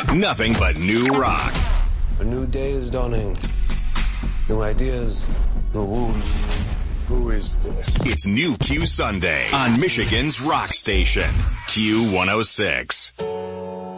Nothing but new rock. A new day is dawning. New ideas, new wounds. Who is this? It's New Q Sunday on Michigan's rock station, Q106.